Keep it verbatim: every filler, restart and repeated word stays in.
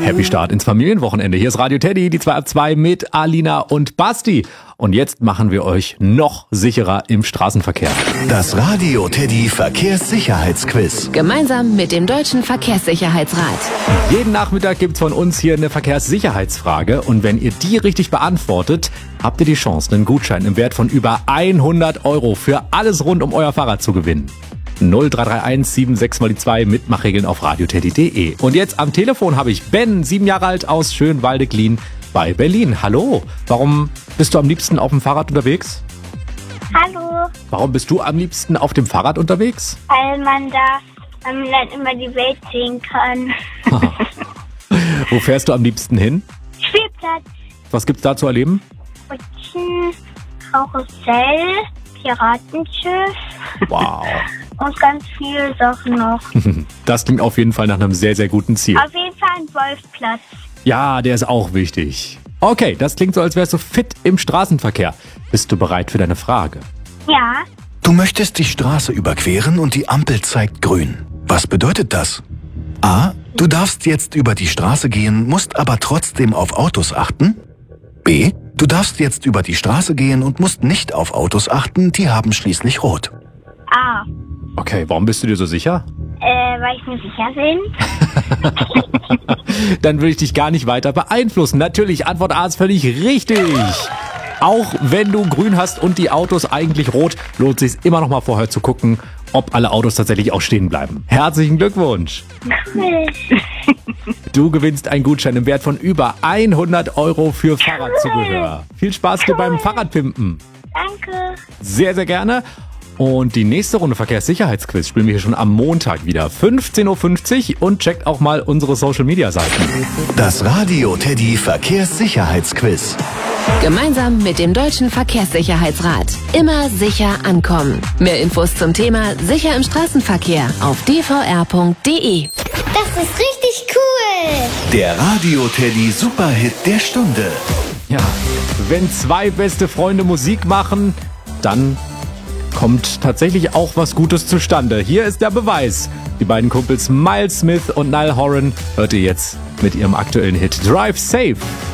Happy Start ins Familienwochenende. Hier ist Radio Teddy, die zwei ab zwei mit Alina und Basti. Und jetzt machen wir euch noch sicherer im Straßenverkehr. Das Radio Teddy Verkehrssicherheitsquiz. Gemeinsam mit dem Deutschen Verkehrssicherheitsrat. Jeden Nachmittag gibt's von uns hier eine Verkehrssicherheitsfrage. Und wenn ihr die richtig beantwortet, habt ihr die Chance, einen Gutschein im Wert von über hundert Euro für alles rund um euer Fahrrad zu gewinnen. null drei drei eins sieben sechs mal die zwei Mitmachregeln auf radioteddy punkt de. Und jetzt am Telefon habe ich Ben, sieben Jahre alt, aus Schönwalde-Glien bei Berlin. Hallo, warum bist du am liebsten auf dem Fahrrad unterwegs? Hallo, Warum bist du am liebsten auf dem Fahrrad unterwegs? weil man da ähm, dann immer die Welt sehen kann. Wo fährst du am liebsten hin? Spielplatz, Was gibt's da zu erleben? Rutschen, Karussell, Piratenschiff Wow. und ganz viele Sachen noch. Das klingt auf jeden Fall nach einem sehr, sehr guten Ziel. Auf jeden Fall ein Wolfplatz. Ja, der ist auch wichtig. Okay, das klingt so, als wärst du fit im Straßenverkehr. Bist du bereit für deine Frage? Ja, Du möchtest die Straße überqueren und die Ampel zeigt grün. Was bedeutet das? A. Du darfst jetzt über die Straße gehen, musst aber trotzdem auf Autos achten. B. Du darfst jetzt über die Straße gehen und musst nicht auf Autos achten, die haben schließlich rot. A. Okay, warum bist du dir so sicher? Äh, weil ich mir sicher bin. Dann will ich dich gar nicht weiter beeinflussen. Natürlich, Antwort A ist völlig richtig. Auch wenn du grün hast und die Autos eigentlich rot, lohnt es sich immer noch mal vorher zu gucken, ob alle Autos tatsächlich auch stehen bleiben. Herzlichen Glückwunsch. Cool. Du gewinnst einen Gutschein im Wert von über hundert Euro für Fahrradzubehör. Viel Spaß dir beim Fahrradpimpen. Danke. Sehr, sehr gerne. Und die nächste Runde Verkehrssicherheitsquiz spielen wir hier schon am Montag wieder. fünfzehn Uhr fünfzig und checkt auch mal unsere Social-Media-Seiten. Das Radio Teddy Verkehrssicherheitsquiz. Gemeinsam mit dem Deutschen Verkehrssicherheitsrat. Immer sicher ankommen. Mehr Infos zum Thema Sicher im Straßenverkehr auf d v r punkt de. Das ist richtig cool. Der Radio Teddy Superhit der Stunde. Ja, wenn zwei beste Freunde Musik machen, dann kommt tatsächlich auch was Gutes zustande. Hier ist der Beweis. Die beiden Kumpels Miles Smith und Niall Horan hört ihr jetzt mit ihrem aktuellen Hit Drive Safe.